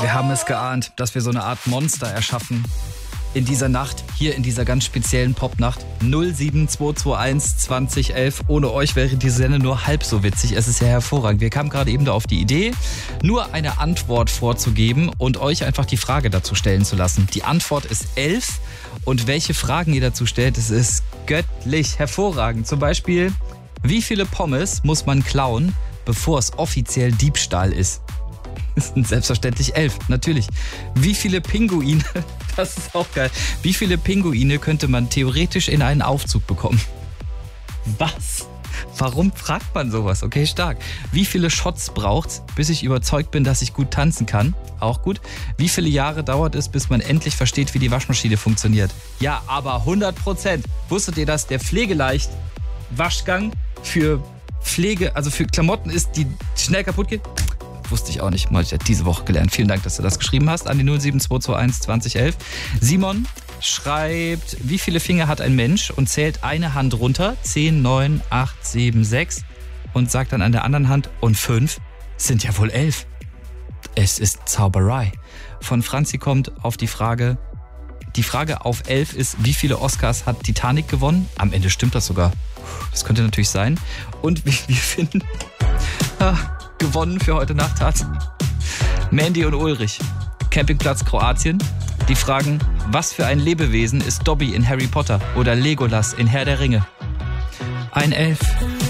Wir haben es geahnt, dass wir so eine Art Monster erschaffen. In dieser Nacht, hier in dieser ganz speziellen Popnacht. 07221 2011. Ohne euch wäre die Sendung nur halb so witzig. Es ist ja hervorragend. Wir kamen gerade eben da auf die Idee, nur eine Antwort vorzugeben und euch einfach die Frage dazu stellen zu lassen. Die Antwort ist 11 und welche Fragen ihr dazu stellt, es ist göttlich hervorragend. Zum Beispiel, wie viele Pommes muss man klauen, bevor es offiziell Diebstahl ist? Das sind selbstverständlich 11, natürlich. Wie viele Pinguine, das ist auch geil, wie viele Pinguine könnte man theoretisch in einen Aufzug bekommen? Was? Warum fragt man sowas? Okay, stark. Wie viele Shots braucht's, bis ich überzeugt bin, dass ich gut tanzen kann? Auch gut. Wie viele Jahre dauert es, bis man endlich versteht, wie die Waschmaschine funktioniert? Ja, aber 100%. Wusstet ihr, dass der pflegeleicht Waschgang für Pflege, also für Klamotten ist, die schnell kaputt geht? Wusste ich auch nicht, mal diese Woche gelernt. Vielen Dank, dass du das geschrieben hast an die 07221 2011. Simon schreibt, wie viele Finger hat ein Mensch und zählt eine Hand runter, 10, 9, 8, 7, 6 und sagt dann an der anderen Hand und 5 sind ja wohl 11. Es ist Zauberei. Von Franzi kommt auf die Frage auf 11 ist, wie viele Oscars hat Titanic gewonnen? Am Ende stimmt das sogar. Das könnte natürlich sein. Und wir finden... gewonnen für heute Nacht hat Mandy und Ulrich. Campingplatz Kroatien. Die fragen, was für ein Lebewesen ist Dobby in Harry Potter oder Legolas in Herr der Ringe? Ein Elf.